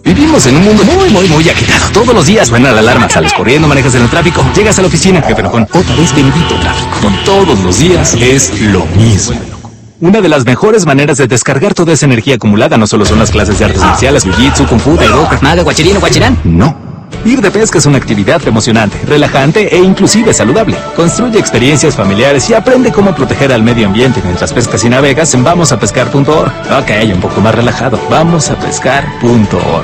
Vivimos en un mundo muy agitado. Todos los días suena la alarma, sales corriendo, manejas en el tráfico, llegas a la oficina, jefe enojón, otra vez bendito tráfico. Todos los días es lo mismo. Una de las mejores maneras de descargar toda esa energía acumulada no solo son las clases de artes marciales, jiu-jitsu, kung fu, taekwondo, maga, guachirín o guachirán. No. Ir de pesca es una actividad emocionante, relajante e inclusive saludable. Construye experiencias familiares y aprende cómo proteger al medio ambiente mientras pescas y navegas en vamosapescar.org. Ok, un poco más relajado. Vamosapescar.org.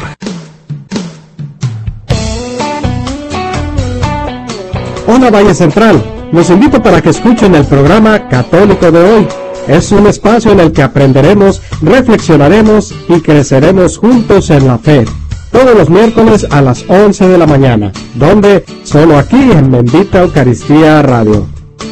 Hola Valle Central, los invito para que escuchen el programa Católico de Hoy. Es un espacio en el que aprenderemos, reflexionaremos y creceremos juntos en la fe. Todos los miércoles a las 11 de la mañana, donde solo aquí en Bendita Eucaristía Radio.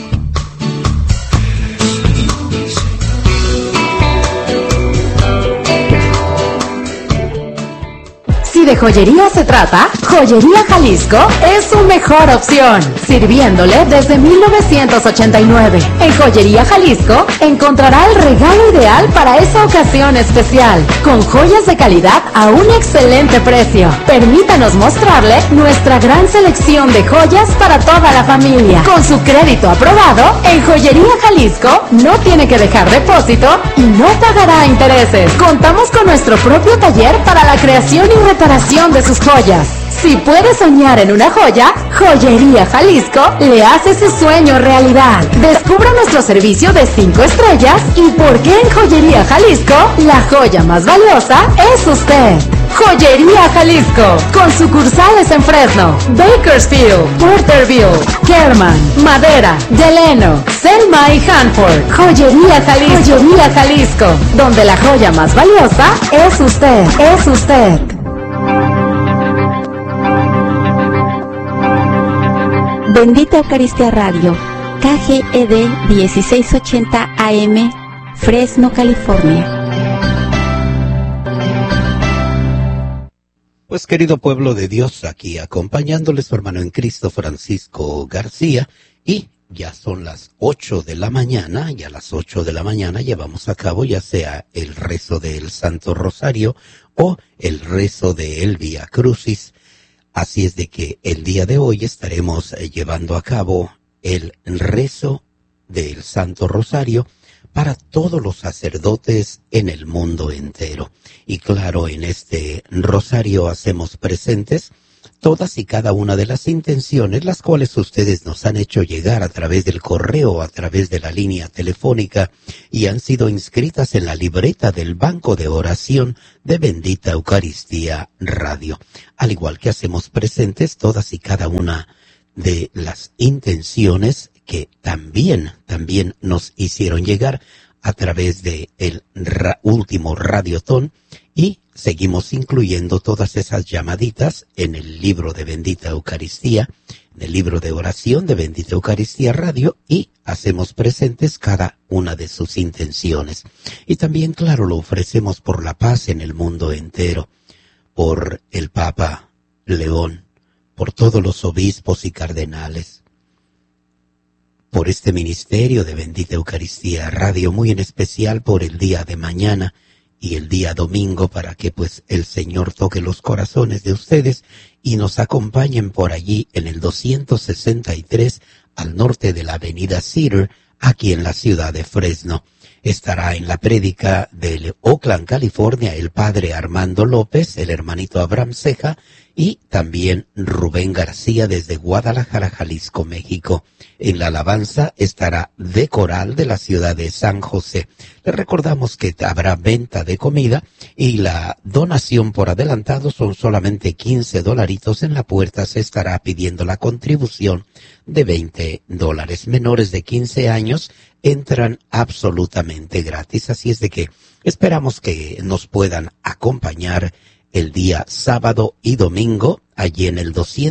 Si de joyería se trata, Joyería Jalisco es su mejor opción, sirviéndole desde 1989. En Joyería Jalisco encontrará el regalo ideal para esa ocasión especial, con joyas de calidad a un excelente precio. Permítanos mostrarle nuestra gran selección de joyas para toda la familia. Con su crédito aprobado, en Joyería Jalisco no tiene que dejar depósito y no pagará intereses. Contamos con nuestro propio taller para la creación y reparación de sus joyas. Si puede soñar en una joya, Joyería Jalisco le hace su sueño realidad. Descubra nuestro servicio de 5 estrellas y por qué en Joyería Jalisco la joya más valiosa es usted. Joyería Jalisco, con sucursales en Fresno, Bakersfield, Porterville, Kerman, Madera, Delano, Selma y Hanford. Joyería Jalisco, Joyería Jalisco, donde la joya más valiosa es usted, es usted. Bendita Eucaristía Radio, KGED 1680 AM, Fresno, California. Pues querido pueblo de Dios, aquí acompañándoles su hermano en Cristo Francisco García, y ya son las 8 de la mañana, y a las 8 de la mañana llevamos a cabo ya sea el rezo del Santo Rosario o el rezo del Vía Crucis. Así es de que el día de hoy estaremos llevando a cabo el rezo del Santo Rosario para todos los sacerdotes en el mundo entero. Y claro, en este rosario hacemos presentes todas y cada una de las intenciones, las cuales ustedes nos han hecho llegar a través del correo, a través de la línea telefónica, y han sido inscritas en la libreta del banco de oración de Bendita Eucaristía Radio. Al igual que hacemos presentes todas y cada una de las intenciones que también nos hicieron llegar a través de el último radiotón, y seguimos incluyendo todas esas llamaditas en el libro de Bendita Eucaristía, en el libro de oración de Bendita Eucaristía Radio, y hacemos presentes cada una de sus intenciones. Y también, claro, lo ofrecemos por la paz en el mundo entero, por el Papa León, por todos los obispos y cardenales, por este ministerio de Bendita Eucaristía Radio, muy en especial por el día de mañana y el día domingo, para que pues el Señor toque los corazones de ustedes y nos acompañen por allí en el 263 al norte de la avenida Cedar, aquí en la ciudad de Fresno. Estará en la prédica de Oakland, California, el padre Armando López, el hermanito Abraham Ceja, y también Rubén García desde Guadalajara, Jalisco, México. En la alabanza estará De Coral de la ciudad de San José. Les recordamos que habrá venta de comida y la donación por adelantado son solamente $15. En la puerta se estará pidiendo la contribución de $20. Menores de 15 años entran absolutamente gratis. Así es de que esperamos que nos puedan acompañar el día sábado y domingo, allí en el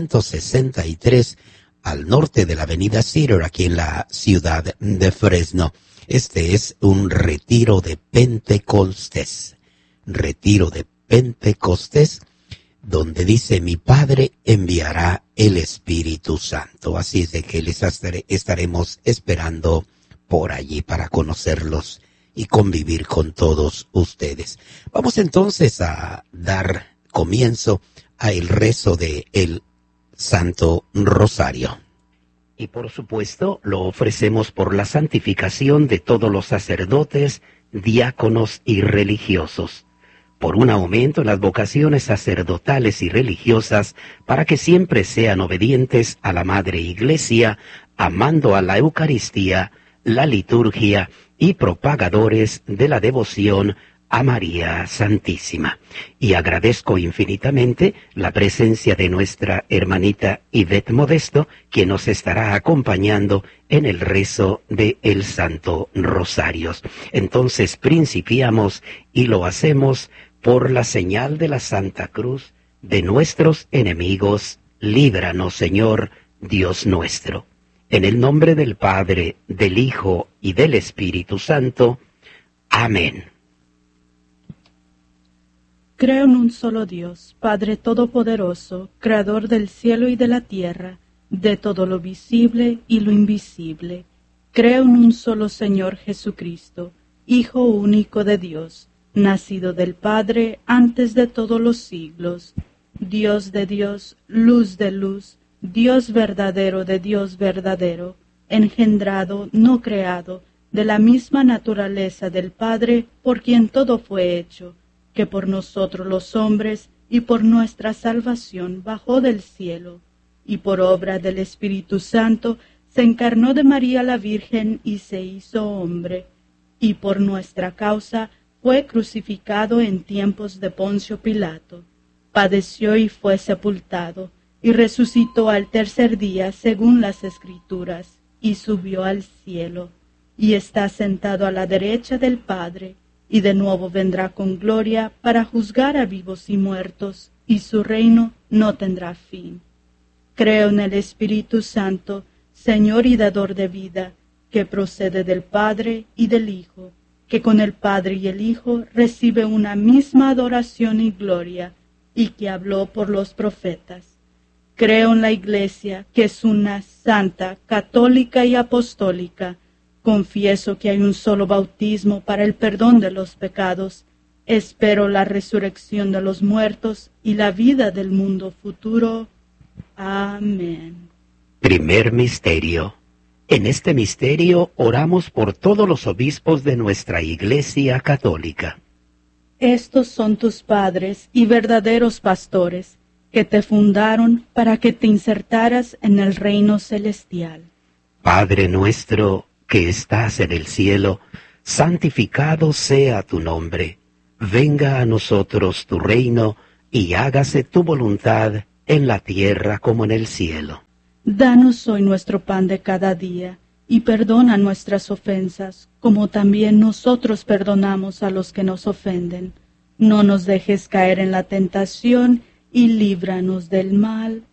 263 al norte de la avenida Cedar, aquí en la ciudad de Fresno. Este es un retiro de Pentecostés. Retiro de Pentecostés, donde dice: mi Padre enviará el Espíritu Santo. Así es de que les estaremos esperando por allí para conocerlos y convivir con todos ustedes. Vamos entonces a dar comienzo al rezo de el Santo Rosario. Y por supuesto lo ofrecemos por la santificación de todos los sacerdotes, diáconos y religiosos, por un aumento en las vocaciones sacerdotales y religiosas, para que siempre sean obedientes a la Madre Iglesia, amando a la Eucaristía, la liturgia y propagadores de la devoción a María Santísima. Y agradezco infinitamente la presencia de nuestra hermanita Ivette Modesto, quien nos estará acompañando en el rezo de el Santo Rosario. Entonces principiamos y lo hacemos por la señal de la Santa Cruz de nuestros enemigos. Líbranos, Señor, Dios nuestro. En el nombre del Padre, del Hijo y del Espíritu Santo. Amén. Creo en un solo Dios, Padre Todopoderoso, Creador del cielo y de la tierra, de todo lo visible y lo invisible. Creo en un solo Señor Jesucristo, Hijo único de Dios, nacido del Padre antes de todos los siglos, Dios de Dios, luz de luz, Dios verdadero de Dios verdadero, engendrado, no creado, de la misma naturaleza del Padre, por quien todo fue hecho, que por nosotros los hombres y por nuestra salvación bajó del cielo, y por obra del Espíritu Santo se encarnó de María la Virgen y se hizo hombre, y por nuestra causa fue crucificado en tiempos de Poncio Pilato, padeció y fue sepultado, y resucitó al tercer día según las Escrituras, y subió al cielo, y está sentado a la derecha del Padre, y de nuevo vendrá con gloria para juzgar a vivos y muertos, y su reino no tendrá fin. Creo en el Espíritu Santo, Señor y dador de vida, que procede del Padre y del Hijo, que con el Padre y el Hijo recibe una misma adoración y gloria, y que habló por los profetas. Creo en la Iglesia, que es una santa, católica y apostólica. Confieso que hay un solo bautismo para el perdón de los pecados. Espero la resurrección de los muertos y la vida del mundo futuro. Amén. Primer misterio. En este misterio oramos por todos los obispos de nuestra Iglesia católica. Estos son tus padres y verdaderos pastores, que te fundaron para que te insertaras en el reino celestial. Padre nuestro que estás en el cielo, santificado sea tu nombre. Venga a nosotros tu reino, y hágase tu voluntad en la tierra como en el cielo. Danos hoy nuestro pan de cada día, y perdona nuestras ofensas, como también nosotros perdonamos a los que nos ofenden. No nos dejes caer en la tentación, y líbranos del mal.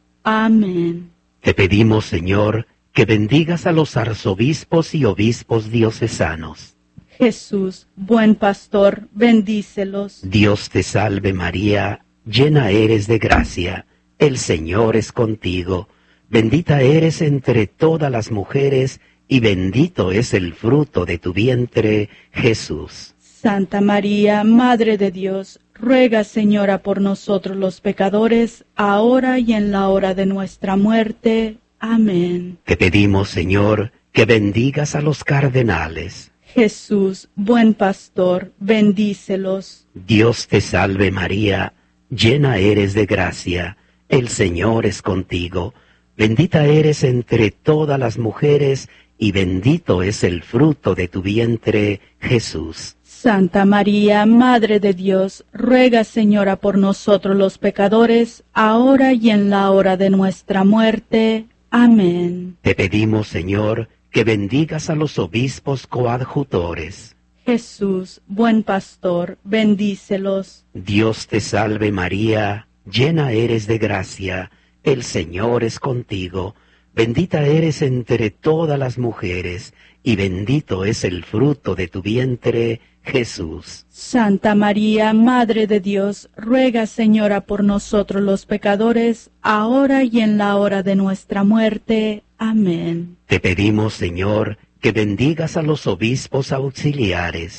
Amén. Te pedimos, Señor, que bendigas a los arzobispos y obispos diocesanos. Jesús, buen pastor, bendícelos. Dios te salve María, llena eres de gracia, el Señor es contigo. Bendita eres entre todas las mujeres, y bendito es el fruto de tu vientre, Jesús. Santa María, Madre de Dios, ruega, Señora, por nosotros los pecadores, ahora y en la hora de nuestra muerte. Amén. Te pedimos, Señor, que bendigas a los cardenales. Jesús, buen pastor, bendícelos. Dios te salve María, llena eres de gracia, el Señor es contigo. Bendita eres entre todas las mujeres, y bendito es el fruto de tu vientre, Jesús. Santa María, Madre de Dios, ruega, Señora, por nosotros los pecadores, ahora y en la hora de nuestra muerte. Amén. Te pedimos, Señor, que bendigas a los obispos coadjutores. Jesús, buen pastor, bendícelos. Dios te salve María, llena eres de gracia, el Señor es contigo. Bendita eres entre todas las mujeres, y bendito es el fruto de tu vientre, Jesús. Santa María, Madre de Dios, ruega, Señora, por nosotros los pecadores, ahora y en la hora de nuestra muerte. Amén. Te pedimos, Señor, que bendigas a los obispos auxiliares.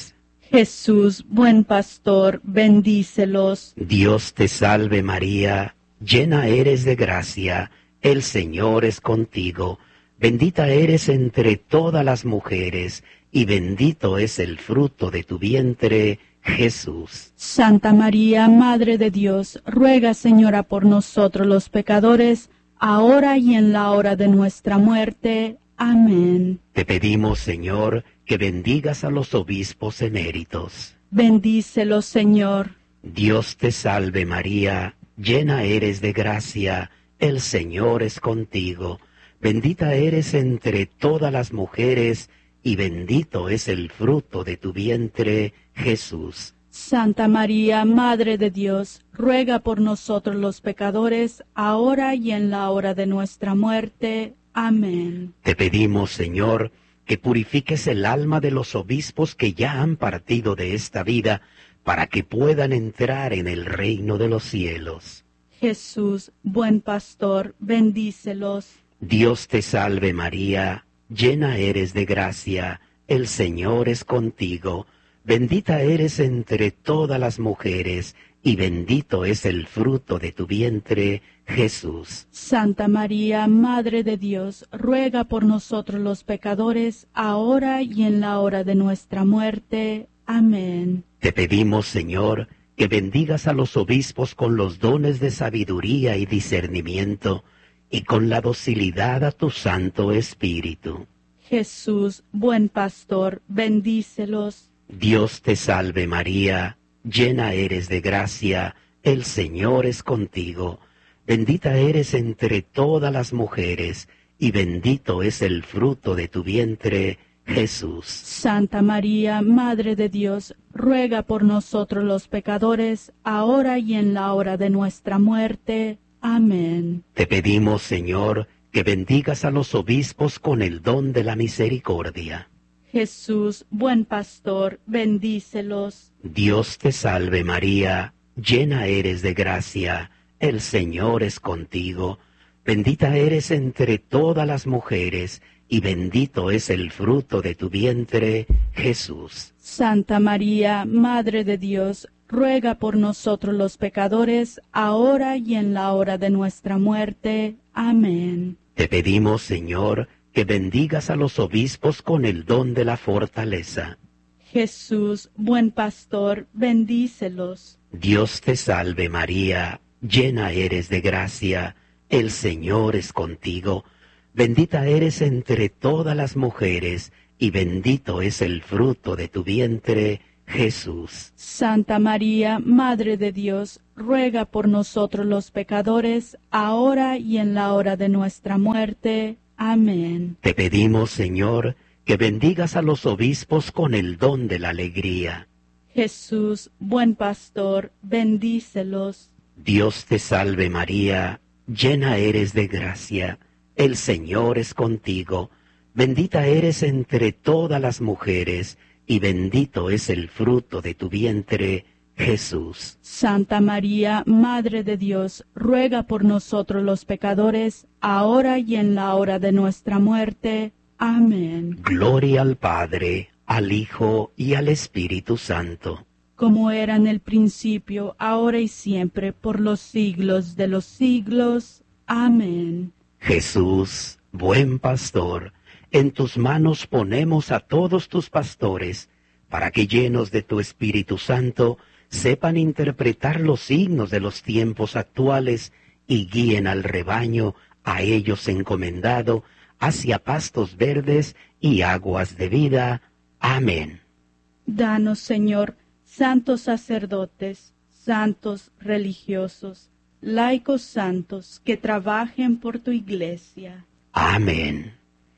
Jesús, buen pastor, bendícelos. Dios te salve María, llena eres de gracia, el Señor es contigo. Bendita eres entre todas las mujeres, y bendito es el fruto de tu vientre, Jesús. Santa María, Madre de Dios, ruega, Señora, por nosotros los pecadores, ahora y en la hora de nuestra muerte. Amén. Te pedimos, Señor, que bendigas a los obispos eméritos. Bendícelos, Señor. Dios te salve María, llena eres de gracia, el Señor es contigo. Bendita eres entre todas las mujeres, y bendito es el fruto de tu vientre, Jesús. Santa María, Madre de Dios, ruega por nosotros los pecadores, ahora y en la hora de nuestra muerte. Amén. Te pedimos, Señor, que purifiques el alma de los obispos que ya han partido de esta vida, para que puedan entrar en el reino de los cielos. Jesús, buen pastor, bendícelos. Dios te salve María, llena eres de gracia, el Señor es contigo. Bendita eres entre todas las mujeres, y bendito es el fruto de tu vientre, Jesús. Santa María, Madre de Dios, ruega por nosotros los pecadores, ahora y en la hora de nuestra muerte. Amén. Te pedimos, Señor, que bendigas a los obispos con los dones de sabiduría y discernimiento, y con la docilidad a tu Santo Espíritu. Jesús, buen pastor, bendícelos. Dios te salve María, llena eres de gracia, el Señor es contigo. Bendita eres entre todas las mujeres, y bendito es el fruto de tu vientre, Jesús. Santa María, Madre de Dios, ruega por nosotros los pecadores, ahora y en la hora de nuestra muerte. Amén. Te pedimos, Señor, que bendigas a los obispos con el don de la misericordia. Jesús, buen pastor, bendícelos. Dios te salve María, llena eres de gracia, el Señor es contigo. Bendita eres entre todas las mujeres, y bendito es el fruto de tu vientre, Jesús. Santa María, Madre de Dios, ruega por nosotros los pecadores, ahora y en la hora de nuestra muerte. Amén. Te pedimos, Señor, que bendigas a los obispos con el don de la fortaleza. Jesús, buen pastor, bendícelos. Dios te salve María, llena eres de gracia, el Señor es contigo. Bendita eres entre todas las mujeres, y bendito es el fruto de tu vientre, Jesús. Santa María, Madre de Dios, ruega por nosotros los pecadores, ahora y en la hora de nuestra muerte. Amén. Te pedimos, Señor, que bendigas a los obispos con el don de la alegría. Jesús, buen pastor, bendícelos. Dios te salve María, llena eres de gracia, el Señor es contigo. Bendita eres entre todas las mujeres, y bendito es el fruto de tu vientre, Jesús. Santa María, Madre de Dios, ruega por nosotros los pecadores, ahora y en la hora de nuestra muerte. Amén. Gloria al Padre, al Hijo y al Espíritu Santo. Como era en el principio, ahora y siempre, por los siglos de los siglos. Amén. Jesús, buen pastor, en tus manos ponemos a todos tus pastores, para que llenos de tu Espíritu Santo, sepan interpretar los signos de los tiempos actuales y guíen al rebaño a ellos encomendado hacia pastos verdes y aguas de vida. Amén. Danos, Señor, santos sacerdotes, santos religiosos, laicos santos que trabajen por tu iglesia. Amén.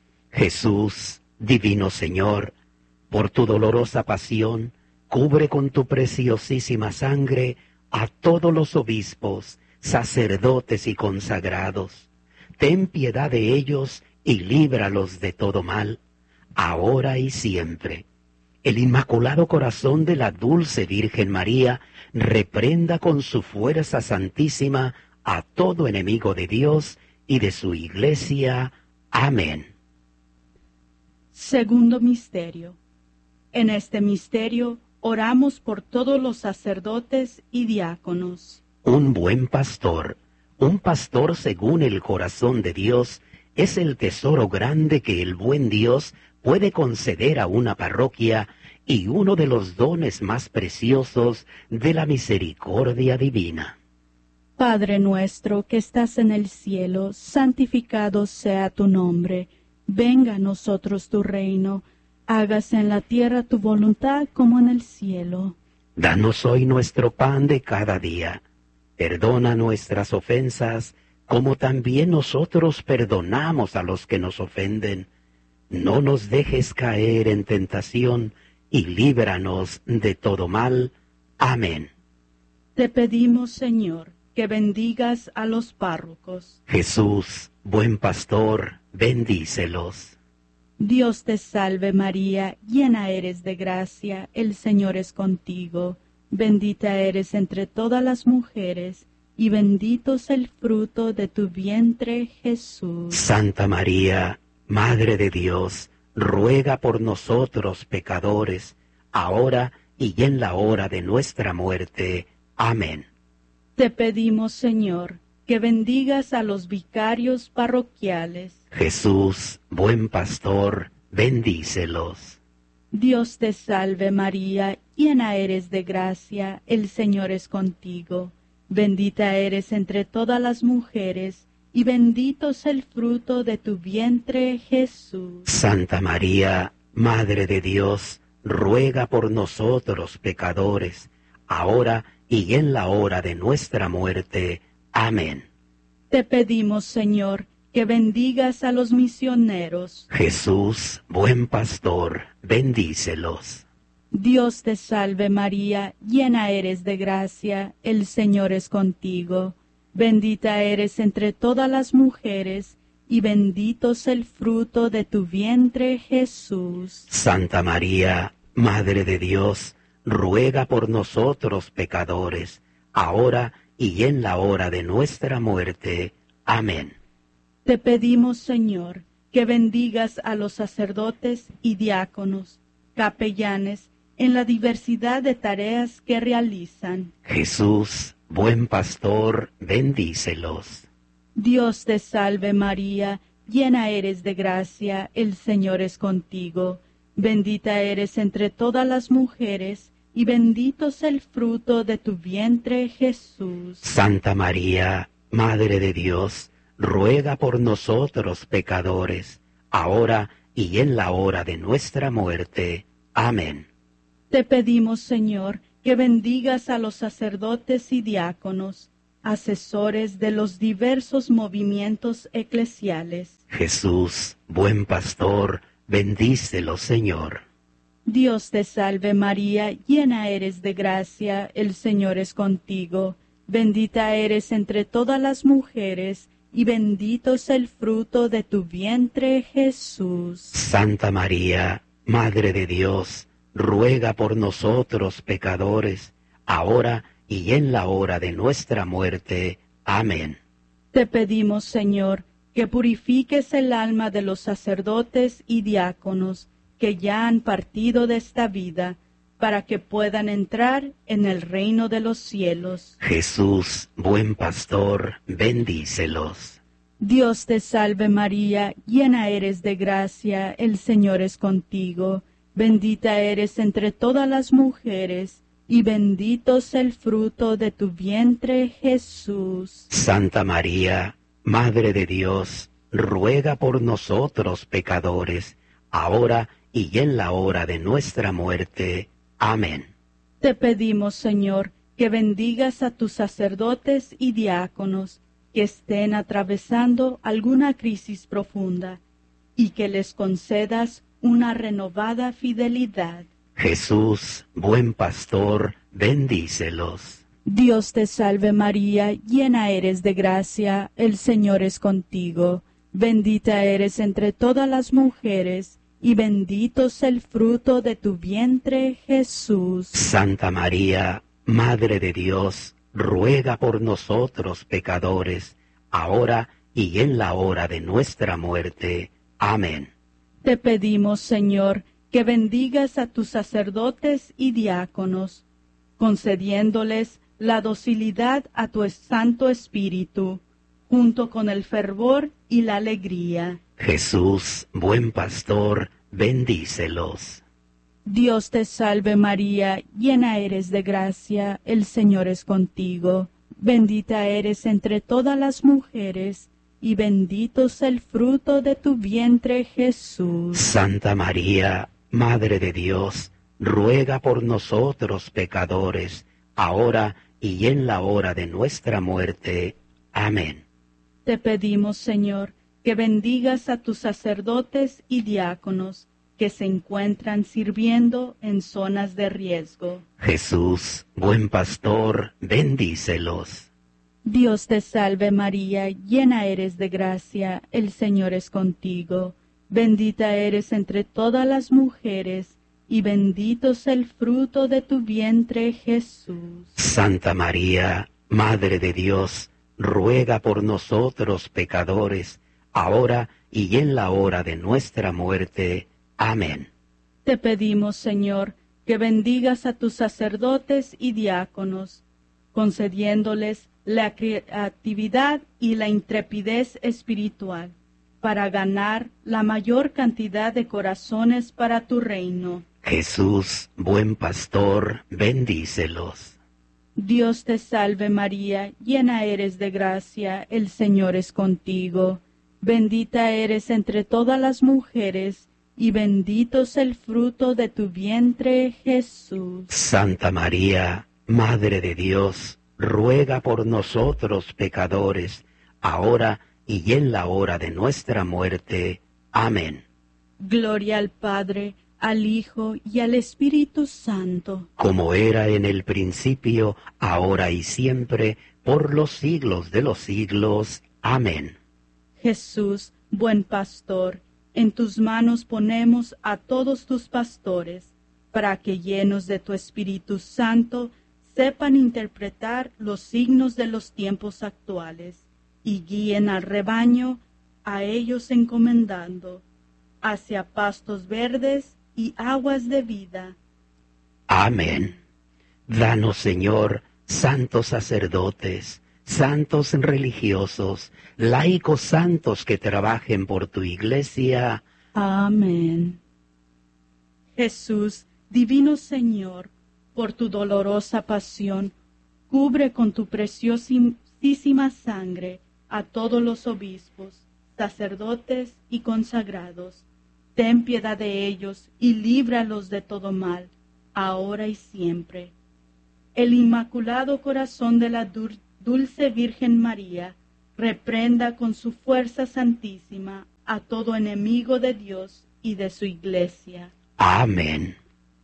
Jesús, divino Señor, por tu dolorosa pasión, cubre con tu preciosísima sangre a todos los obispos, sacerdotes y consagrados. Ten piedad de ellos y líbralos de todo mal, ahora y siempre. El Inmaculado Corazón de la Dulce Virgen María reprenda con su fuerza santísima a todo enemigo de Dios y de su Iglesia. Amén. Segundo misterio. En este misterio oramos por todos los sacerdotes y diáconos. Un buen pastor, un pastor según el corazón de Dios, es el tesoro grande que el buen Dios puede conceder a una parroquia y uno de los dones más preciosos de la misericordia divina. Padre nuestro que estás en el cielo, santificado sea tu nombre. Venga a nosotros tu reino. Hágase en la tierra tu voluntad como en el cielo. Danos hoy nuestro pan de cada día. Perdona nuestras ofensas, como también nosotros perdonamos a los que nos ofenden. No nos dejes caer en tentación, y líbranos de todo mal. Amén. Te pedimos, Señor, que bendigas a los párrocos. Jesús, buen pastor, bendícelos. Dios te salve María, llena eres de gracia, el Señor es contigo. Bendita eres entre todas las mujeres, y bendito es el fruto de tu vientre, Jesús. Santa María, Madre de Dios, ruega por nosotros pecadores, ahora y en la hora de nuestra muerte. Amén. Te pedimos, Señor, que bendigas a los vicarios parroquiales. Jesús, buen pastor, bendícelos. Dios te salve María, llena eres de gracia, el Señor es contigo. Bendita eres entre todas las mujeres, y bendito es el fruto de tu vientre, Jesús. Santa María, Madre de Dios, ruega por nosotros pecadores, ahora y en la hora de nuestra muerte. Amén. Te pedimos, Señor, que bendigas a los misioneros. Jesús, buen pastor, bendícelos. Dios te salve María, llena eres de gracia, el Señor es contigo. Bendita eres entre todas las mujeres, y bendito es el fruto de tu vientre, Jesús. Santa María, Madre de Dios, ruega por nosotros pecadores, ahora y en la hora de nuestra muerte. Amén. Te pedimos, Señor, que bendigas a los sacerdotes y diáconos, capellanes, en la diversidad de tareas que realizan. Jesús, buen pastor, bendícelos. Dios te salve María, llena eres de gracia, el Señor es contigo. Bendita eres entre todas las mujeres, y bendito es el fruto de tu vientre, Jesús. Santa María, Madre de Dios, ruega por nosotros pecadores, ahora y en la hora de nuestra muerte. Amén. Te pedimos, Señor, que bendigas a los sacerdotes y diáconos, asesores de los diversos movimientos eclesiales. Jesús, buen pastor, bendícelos, Señor. Dios te salve María, llena eres de gracia, el Señor es contigo. Bendita eres entre todas las mujeres, y bendito es el fruto de tu vientre, Jesús. Santa María, Madre de Dios, ruega por nosotros pecadores, ahora y en la hora de nuestra muerte. Amén. Te pedimos, Señor, que purifiques el alma de los sacerdotes y diáconos que ya han partido de esta vida, para que puedan entrar en el reino de los cielos. Jesús, buen pastor, bendícelos. Dios te salve María, llena eres de gracia, el Señor es contigo. Bendita eres entre todas las mujeres, y bendito es el fruto de tu vientre, Jesús. Santa María, Madre de Dios, ruega por nosotros pecadores, ahora y en la hora de nuestra muerte. Amén. Te pedimos, Señor, que bendigas a tus sacerdotes y diáconos que estén atravesando alguna crisis profunda, y que les concedas una renovada fidelidad. Jesús, buen pastor, bendícelos. Dios te salve María, llena eres de gracia, el Señor es contigo. Bendita eres entre todas las mujeres, y bendito es el fruto de tu vientre, Jesús. Santa María, Madre de Dios, ruega por nosotros pecadores, ahora y en la hora de nuestra muerte. Amén. Te pedimos, Señor, que bendigas a tus sacerdotes y diáconos, concediéndoles la docilidad a tu Santo Espíritu, junto con el fervor y la alegría. Jesús, buen pastor, bendícelos. Dios te salve María, llena eres de gracia, el Señor es contigo. Bendita eres entre todas las mujeres, y bendito es el fruto de tu vientre, Jesús. Santa María, Madre de Dios, ruega por nosotros pecadores, ahora y en la hora de nuestra muerte. Amén. Te pedimos, Señor, que bendigas a tus sacerdotes y diáconos, que se encuentran sirviendo en zonas de riesgo. Jesús, buen pastor, bendícelos. Dios te salve María, llena eres de gracia, el Señor es contigo. Bendita eres entre todas las mujeres, y bendito es el fruto de tu vientre, Jesús. Santa María, Madre de Dios, ruega por nosotros pecadores, ahora y en la hora de nuestra muerte. Amén. Te pedimos, Señor, que bendigas a tus sacerdotes y diáconos, concediéndoles la creatividad y la intrepidez espiritual, para ganar la mayor cantidad de corazones para tu reino. Jesús, buen pastor, bendícelos. Dios te salve María, llena eres de gracia, el Señor es contigo. Bendita eres entre todas las mujeres, y bendito es el fruto de tu vientre, Jesús. Santa María, Madre de Dios, ruega por nosotros pecadores, ahora y en la hora de nuestra muerte. Amén. Gloria al Padre, al Hijo y al Espíritu Santo. Como era en el principio, ahora y siempre, por los siglos de los siglos. Amén. Jesús, buen pastor, en tus manos ponemos a todos tus pastores, para que llenos de tu Espíritu Santo, sepan interpretar los signos de los tiempos actuales, y guíen al rebaño, a ellos encomendando, hacia pastos verdes y aguas de vida. Amén. Danos, Señor, santos sacerdotes, santos religiosos, laicos santos que trabajen por tu iglesia. Amén. Jesús, divino Señor, por tu dolorosa pasión, cubre con tu preciosísima sangre a todos los obispos, sacerdotes y consagrados. Ten piedad de ellos y líbralos de todo mal, ahora y siempre. El Inmaculado Corazón de la Dulce Virgen María reprenda con su fuerza santísima a todo enemigo de Dios y de su iglesia. Amén.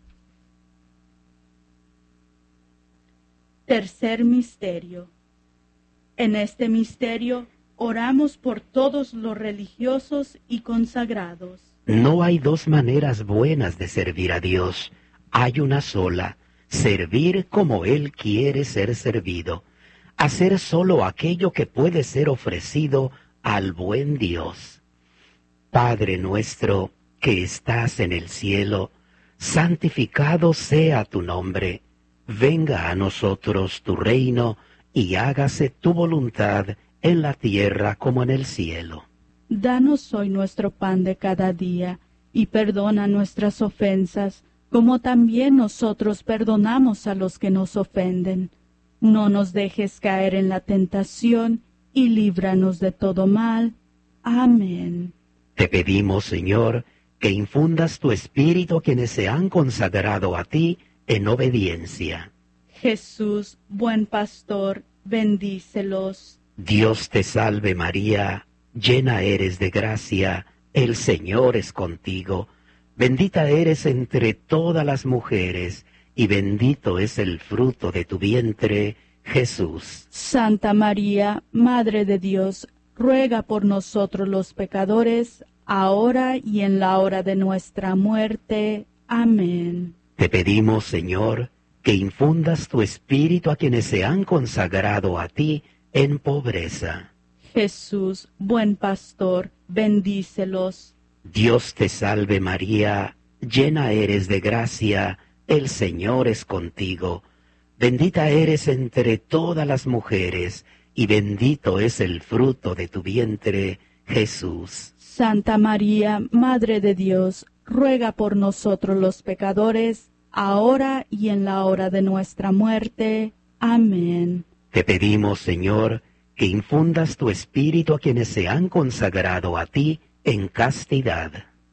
Tercer misterio. En este misterio oramos por todos los religiosos y consagrados. No hay dos maneras buenas de servir a Dios. Hay una sola, servir como Él quiere ser servido, hacer solo aquello que puede ser ofrecido al buen Dios. Padre nuestro que estás en el cielo, santificado sea tu nombre. Venga a nosotros tu reino, y hágase tu voluntad en la tierra como en el cielo. Danos hoy nuestro pan de cada día, y perdona nuestras ofensas, como también nosotros perdonamos a los que nos ofenden. No nos dejes caer en la tentación, y líbranos de todo mal. Amén. Te pedimos, Señor, que infundas tu espíritu a quienes se han consagrado a ti en obediencia. Jesús, buen pastor, bendícelos. Dios te salve María, llena eres de gracia, el Señor es contigo. Bendita eres entre todas las mujeres, y bendito es el fruto de tu vientre, Jesús. Santa María, Madre de Dios, ruega por nosotros los pecadores, ahora y en la hora de nuestra muerte. Amén. Te pedimos, Señor, que infundas tu espíritu a quienes se han consagrado a ti en pobreza. Jesús, buen pastor, bendícelos. Dios te salve María, llena eres de gracia, el Señor es contigo. Bendita eres entre todas las mujeres, y bendito es el fruto de tu vientre, Jesús. Santa María, Madre de Dios, ruega por nosotros los pecadores, ahora y en la hora de nuestra muerte. Amén. Te pedimos, Señor, que infundas tu espíritu a quienes se han consagrado a ti en castidad.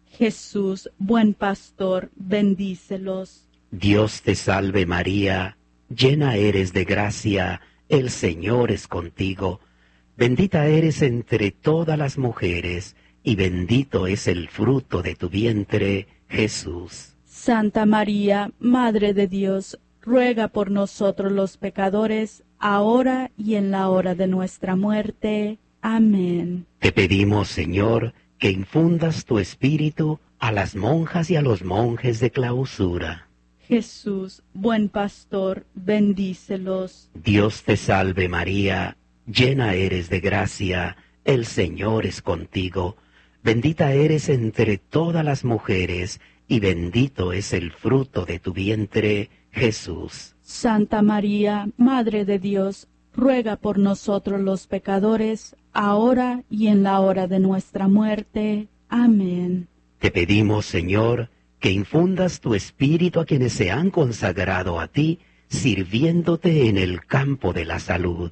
Jesús, buen pastor, bendícelos. Dios te salve María, llena eres de gracia, el Señor es contigo. Bendita eres entre todas las mujeres, y bendito es el fruto de tu vientre, Jesús. Santa María, Madre de Dios, ruega por nosotros los pecadores, ahora y en la hora de nuestra muerte. Amén. Te pedimos, Señor, que infundas tu espíritu a las monjas y a los monjes de clausura. Jesús, buen pastor, bendícelos. Dios te salve María, llena eres de gracia, el Señor es contigo. Bendita eres entre todas las mujeres, y bendito es el fruto de tu vientre, Jesús. Santa María, Madre de Dios, ruega por nosotros los pecadores, ahora y en la hora de nuestra muerte. Amén. Te pedimos, Señor, que infundas tu espíritu a quienes se han consagrado a ti, sirviéndote en el campo de la salud.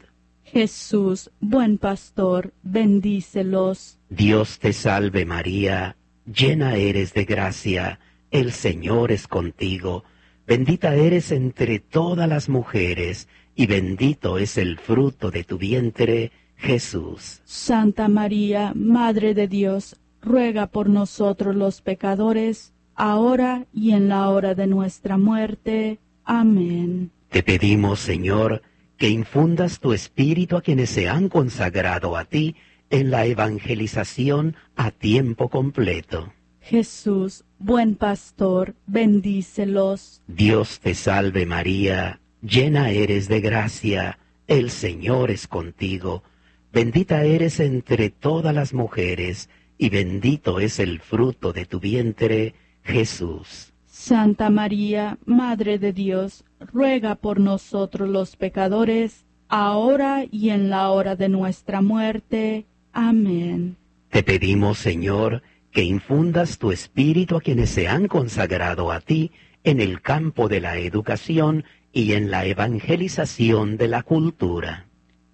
Jesús, buen pastor, bendícelos. Dios te salve María, llena eres de gracia, el Señor es contigo. Bendita eres entre todas las mujeres, y bendito es el fruto de tu vientre, Jesús. Santa María, Madre de Dios, ruega por nosotros los pecadores, ahora y en la hora de nuestra muerte. Amén. Te pedimos, Señor, que infundas tu espíritu a quienes se han consagrado a ti en la evangelización a tiempo completo. Jesús, buen pastor, bendícelos. Dios te salve María, llena eres de gracia, el Señor es contigo. Bendita eres entre todas las mujeres, y bendito es el fruto de tu vientre, Jesús. Santa María, Madre de Dios, ruega por nosotros los pecadores, ahora y en la hora de nuestra muerte. Amén. Te pedimos, Señor, que infundas tu espíritu a quienes se han consagrado a ti en el campo de la educación y en la evangelización de la cultura.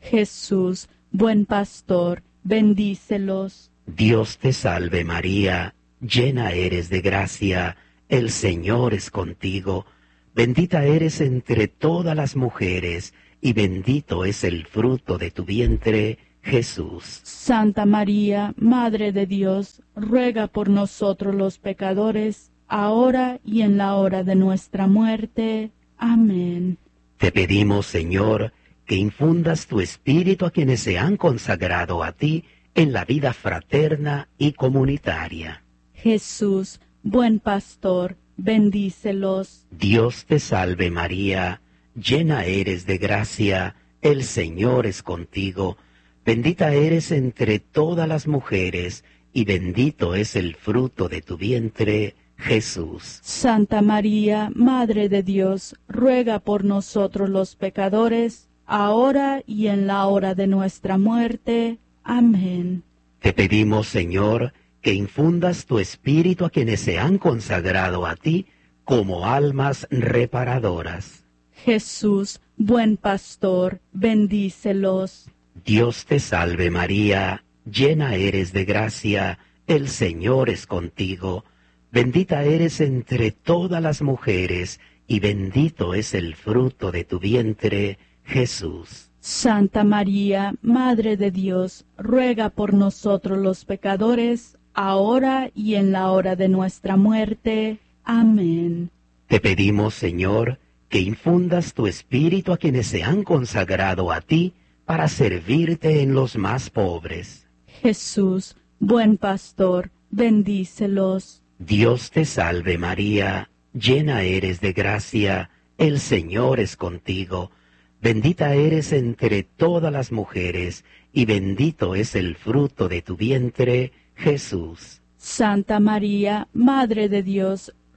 Jesús, buen pastor, bendícelos. Dios te salve María, llena eres de gracia, el Señor es contigo. Bendita eres entre todas las mujeres, y bendito es el fruto de tu vientre, Jesús. Santa María, Madre de Dios, ruega por nosotros los pecadores, ahora y en la hora de nuestra muerte. Amén. Te pedimos, Señor, que infundas tu espíritu a quienes se han consagrado a ti en la vida fraterna y comunitaria. Jesús, buen pastor, bendícelos. Dios te salve María, llena eres de gracia, el Señor es contigo. Bendita eres entre todas las mujeres, y bendito es el fruto de tu vientre, Jesús. Santa María, Madre de Dios, ruega por nosotros los pecadores, ahora y en la hora de nuestra muerte. Amén. Te pedimos, Señor, que infundas tu espíritu a quienes se han consagrado a ti como almas reparadoras. Jesús, buen pastor, bendícelos. Dios te salve María, llena eres de gracia, el Señor es contigo. Bendita eres entre todas las mujeres, y bendito es el fruto de tu vientre, Jesús. Santa María, Madre de Dios, ruega por nosotros los pecadores, ahora y en la hora de nuestra muerte. Amén. Te pedimos, Señor, que infundas tu espíritu a quienes se han consagrado a ti para servirte en los más pobres. Jesús, buen pastor, bendícelos. Dios te salve María, llena eres de gracia, el Señor es contigo. Bendita eres entre todas las mujeres, y bendito es el fruto de tu vientre, Jesús. Santa María, Madre de Dios,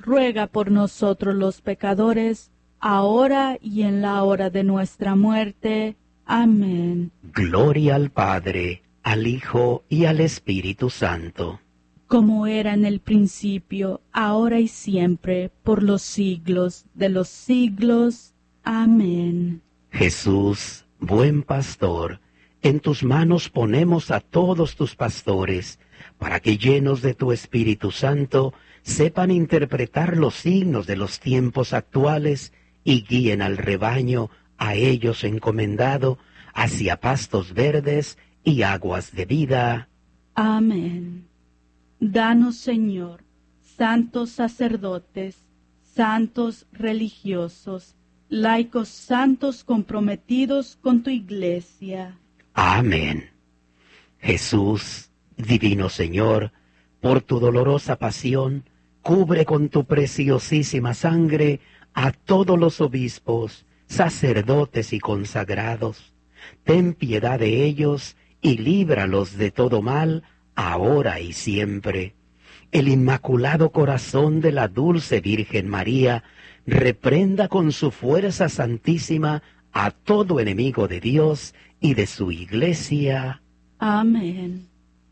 ruega por nosotros los pecadores, ahora y en la hora de nuestra muerte. Amén. Gloria al Padre, al Hijo y al Espíritu Santo. Como era en el principio, ahora y siempre, por los siglos de los siglos. Amén. Jesús, buen pastor, en tus manos ponemos a todos tus pastores, para que llenos de tu Espíritu Santo, sepan interpretar los signos de los tiempos actuales y guíen al rebaño a ellos encomendado hacia pastos verdes y aguas de vida. Amén. Danos, Señor, santos sacerdotes, santos religiosos, laicos santos comprometidos con tu Iglesia. Amén. Jesús, divino Señor, por tu dolorosa pasión, cubre con tu preciosísima sangre a todos los obispos, sacerdotes y consagrados. Ten piedad de ellos y líbralos de todo mal, ahora y siempre. El Inmaculado Corazón de la Dulce Virgen María reprenda con su fuerza santísima a todo enemigo de Dios y de su Iglesia. Amén.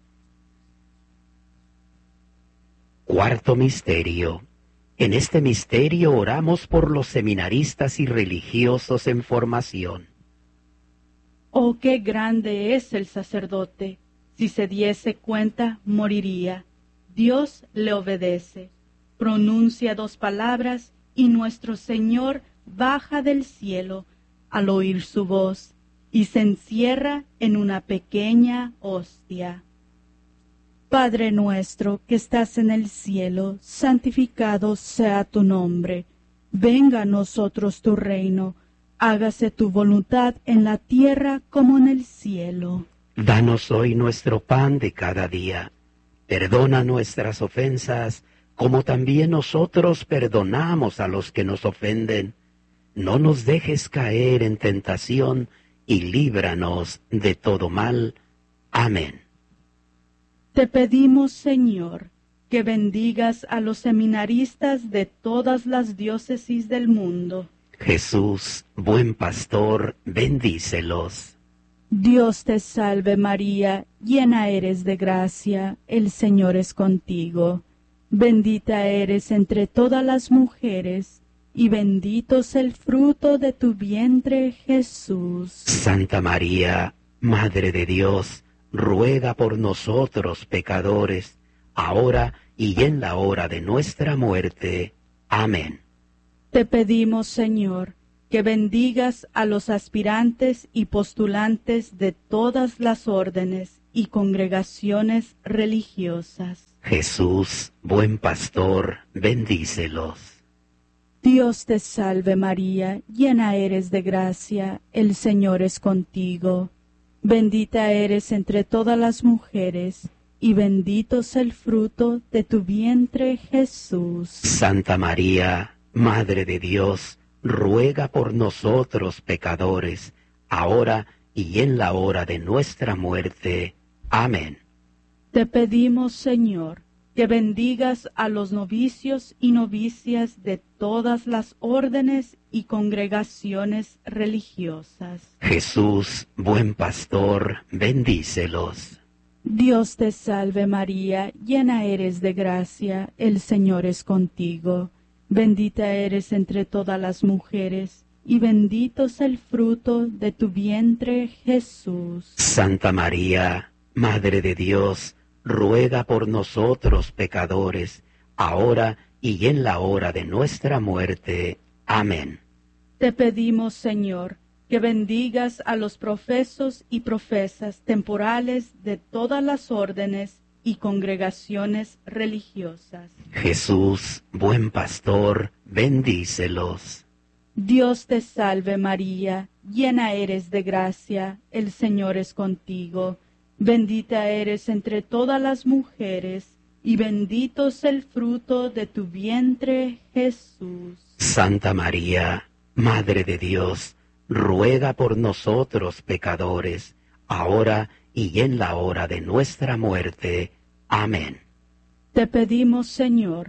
Cuarto misterio. En este misterio oramos por los seminaristas y religiosos en formación. Oh, qué grande es el sacerdote. Si se diese cuenta, moriría. Dios le obedece. Pronuncia 2 palabras y nuestro Señor baja del cielo al oír su voz y se encierra en una pequeña hostia. Padre nuestro que estás en el cielo, santificado sea tu nombre. Venga a nosotros tu reino. Hágase tu voluntad en la tierra como en el cielo. Danos hoy nuestro pan de cada día. Perdona nuestras ofensas, como también nosotros perdonamos a los que nos ofenden. No nos dejes caer en tentación, y líbranos de todo mal. Amén. Te pedimos, Señor, que bendigas a los seminaristas de todas las diócesis del mundo. Jesús, buen pastor, bendícelos. Dios te salve María, llena eres de gracia, el Señor es contigo. Bendita eres entre todas las mujeres, y bendito es el fruto de tu vientre, Jesús. Santa María, Madre de Dios, ruega por nosotros pecadores, ahora y en la hora de nuestra muerte. Amén. Te pedimos, Señor, que bendigas a los aspirantes y postulantes de todas las órdenes y congregaciones religiosas. Jesús, buen pastor, bendícelos. Dios te salve María, llena eres de gracia, el Señor es contigo. Bendita eres entre todas las mujeres, y bendito es el fruto de tu vientre, Jesús. Santa María, Madre de Dios, ruega por nosotros pecadores, ahora y en la hora de nuestra muerte. Amén. Te pedimos, Señor, que bendigas a los novicios y novicias de todas las órdenes y congregaciones religiosas. Jesús, buen pastor, bendícelos. Dios te salve María, llena eres de gracia, el Señor es contigo. Bendita eres entre todas las mujeres, y bendito es el fruto de tu vientre, Jesús. Santa María, Madre de Dios, ruega por nosotros pecadores, ahora y en la hora de nuestra muerte. Amén. Te pedimos, Señor, que bendigas a los profesos y profesas temporales de todas las órdenes y congregaciones religiosas. Jesús, buen pastor, bendícelos. Dios te salve María, llena eres de gracia, el Señor es contigo. Bendita eres entre todas las mujeres, y bendito es el fruto de tu vientre, Jesús. Santa María, Madre de Dios, ruega por nosotros pecadores, ahora y en la hora de nuestra muerte. Amén. Te pedimos, Señor,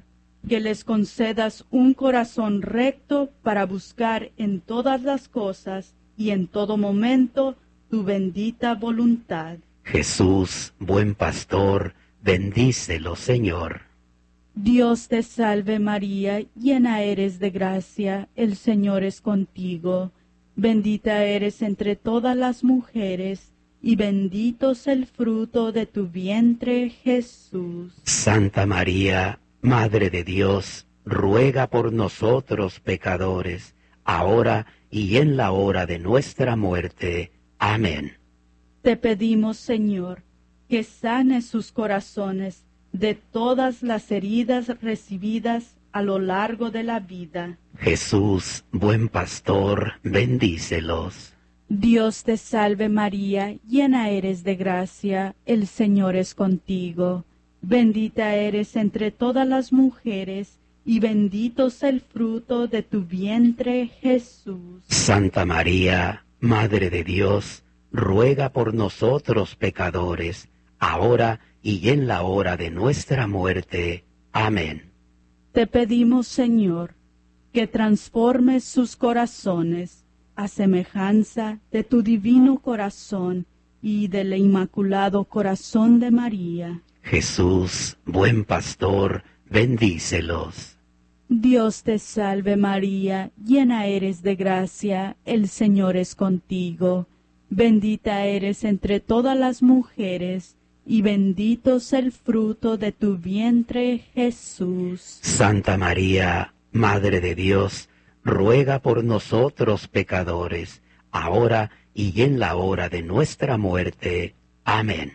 que les concedas un corazón recto para buscar en todas las cosas y en todo momento tu bendita voluntad. Jesús, buen pastor, bendícelo, Señor. Dios te salve María, llena eres de gracia, el Señor es contigo. Bendita eres entre todas las mujeres, y bendito es el fruto de tu vientre, Jesús. Santa María, Madre de Dios, ruega por nosotros pecadores, ahora y en la hora de nuestra muerte. Amén. Te pedimos, Señor, que sanes sus corazones de todas las heridas recibidas a lo largo de la vida. Jesús, buen pastor, bendícelos. Dios te salve María, llena eres de gracia, el Señor es contigo. Bendita eres entre todas las mujeres, y bendito es el fruto de tu vientre, Jesús. Santa María, Madre de Dios, ruega por nosotros pecadores, ahora y en la hora de nuestra muerte. Amén. Te pedimos, Señor, que transformes sus corazones a semejanza de tu divino corazón y del inmaculado corazón de María. Jesús, buen pastor, bendícelos. Dios te salve María, llena eres de gracia, el Señor es contigo. Bendita eres entre todas las mujeres, y bendito es el fruto de tu vientre, Jesús. Santa María, Madre de Dios, ruega por nosotros pecadores, ahora y en la hora de nuestra muerte. Amén.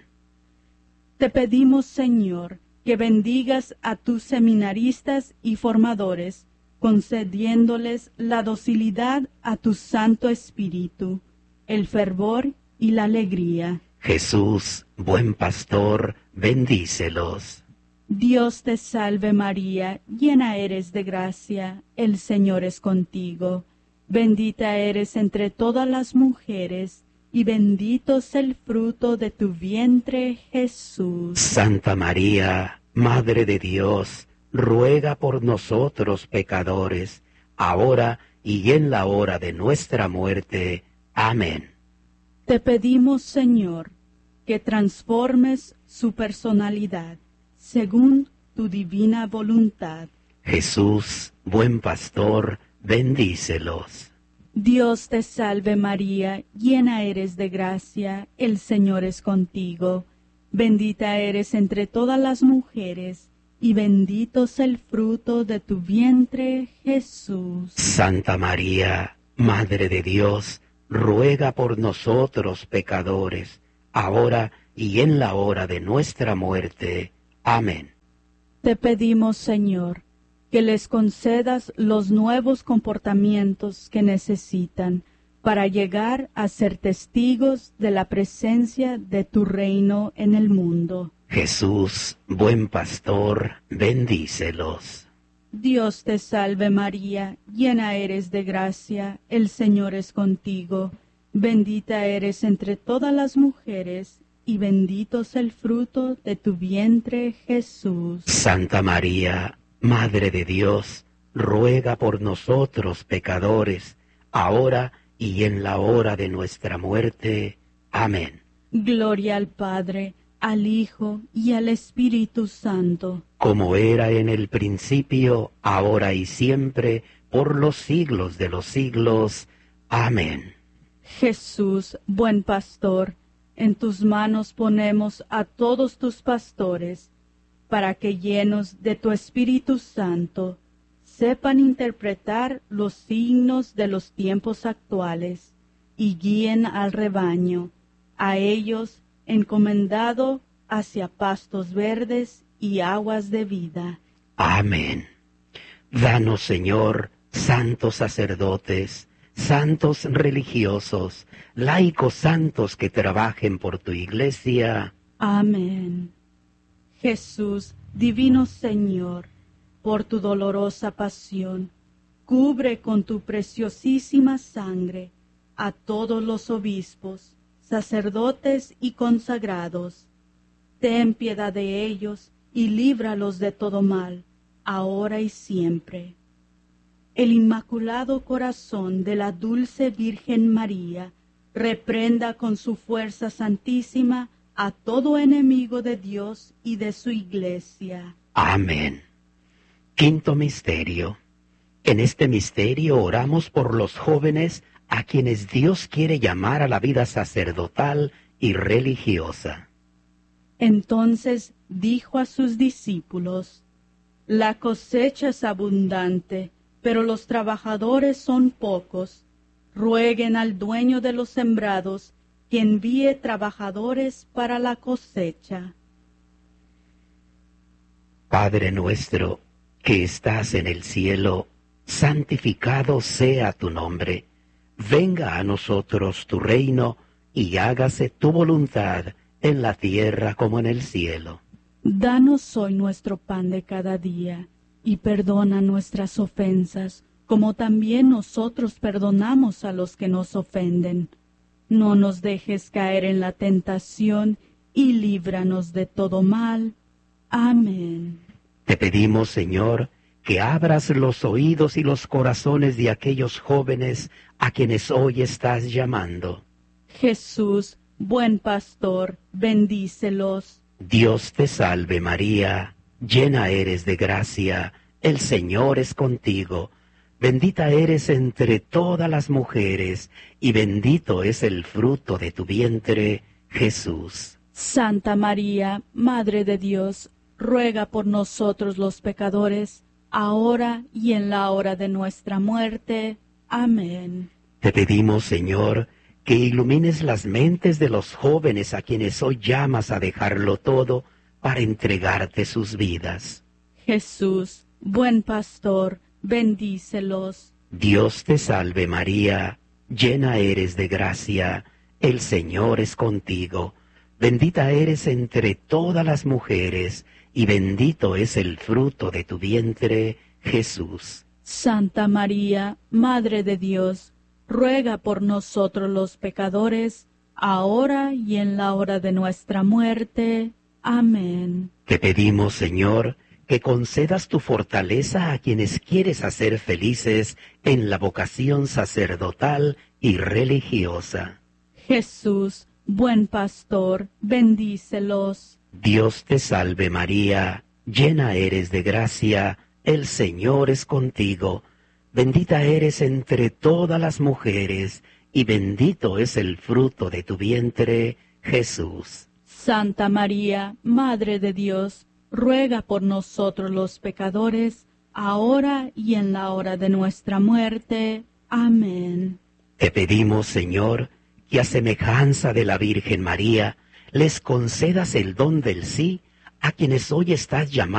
Te pedimos, Señor, que bendigas a tus seminaristas y formadores, concediéndoles la docilidad a tu Santo Espíritu, el fervor y la alegría. Jesús, buen pastor, bendícelos. Dios te salve María, llena eres de gracia, el Señor es contigo. Bendita eres entre todas las mujeres, y bendito es el fruto de tu vientre, Jesús. Santa María, Madre de Dios, ruega por nosotros pecadores, ahora y en la hora de nuestra muerte. Amén. Te pedimos, Señor, que transformes su personalidad según tu divina voluntad. Jesús, buen pastor, bendícelos. Dios te salve María, llena eres de gracia, el Señor es contigo. Bendita eres entre todas las mujeres, y bendito es el fruto de tu vientre, Jesús. Santa María, Madre de Dios, ruega por nosotros pecadores, ahora y en la hora de nuestra muerte. Amén. Te pedimos, Señor, que les concedas los nuevos comportamientos que necesitan para llegar a ser testigos de la presencia de tu reino en el mundo. Jesús, buen pastor, bendícelos. Dios te salve María, llena eres de gracia, el Señor es contigo. Bendita eres entre todas las mujeres, y bendito es el fruto de tu vientre, Jesús. Santa María, Madre de Dios, ruega por nosotros pecadores, ahora y en la hora de nuestra muerte. Amén. Gloria al Padre, al Hijo y al Espíritu Santo. Como era en el principio, ahora y siempre, por los siglos de los siglos. Amén. Jesús, buen pastor, en tus manos ponemos a todos tus pastores, para que llenos de tu Espíritu Santo, sepan interpretar los signos de los tiempos actuales y guíen al rebaño, a ellos encomendado hacia pastos verdes y aguas de vida. Amén. Danos, Señor, santos sacerdotes, santos religiosos, laicos santos que trabajen por tu iglesia. Amén. Jesús, divino Señor, por tu dolorosa pasión, cubre con tu preciosísima sangre a todos los obispos, sacerdotes y consagrados. Ten piedad de ellos y líbralos de todo mal, ahora y siempre. El Inmaculado Corazón de la Dulce Virgen María reprenda con su fuerza santísima a todo enemigo de Dios y de su Iglesia. Amén. Quinto misterio. En este misterio oramos por los jóvenes a quienes Dios quiere llamar a la vida sacerdotal y religiosa. Entonces dijo a sus discípulos: La cosecha es abundante, pero los trabajadores son pocos. Rueguen al dueño de los sembrados que envíe trabajadores para la cosecha. Padre nuestro, que estás en el cielo, santificado sea tu nombre. Venga a nosotros tu reino, y hágase tu voluntad en la tierra como en el cielo. Danos hoy nuestro pan de cada día, y perdona nuestras ofensas, como también nosotros perdonamos a los que nos ofenden. No nos dejes caer en la tentación, y líbranos de todo mal. Amén. Te pedimos, Señor, que abras los oídos y los corazones de aquellos jóvenes a quienes hoy estás llamando. Jesús, buen pastor, bendícelos. Dios te salve María, llena eres de gracia, el Señor es contigo. Bendita eres entre todas las mujeres, y bendito es el fruto de tu vientre, Jesús. Santa María, Madre de Dios, ruega por nosotros los pecadores, ahora y en la hora de nuestra muerte. Amén. Te pedimos, Señor, que ilumines las mentes de los jóvenes a quienes hoy llamas a dejarlo todo para entregarte sus vidas. Jesús, buen pastor, bendícelos. Dios te salve María, llena eres de gracia, el Señor es contigo. Bendita eres entre todas las mujeres, y bendito es el fruto de tu vientre, Jesús. Santa María, Madre de Dios, ruega por nosotros los pecadores, ahora y en la hora de nuestra muerte. Amén. Te pedimos, Señor, que concedas tu fortaleza a quienes quieres hacer felices en la vocación sacerdotal y religiosa. Jesús, buen pastor, bendícelos. Dios te salve María, llena eres de gracia, el Señor es contigo. Bendita eres entre todas las mujeres, y bendito es el fruto de tu vientre, Jesús. Santa María, Madre de Dios, ruega por nosotros los pecadores, ahora y en la hora de nuestra muerte. Amén. Te pedimos, Señor, que a semejanza de la Virgen María, les concedas el don del sí a quienes hoy estás llamando